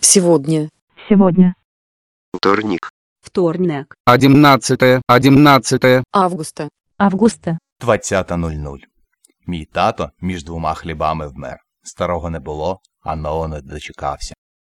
Сегодня. Сегодня. Вторник. Вторник. 11 Августа. Августа. 20:00. Мій тато між двома хлібами вмер. Старого не було, а нового не дочекався.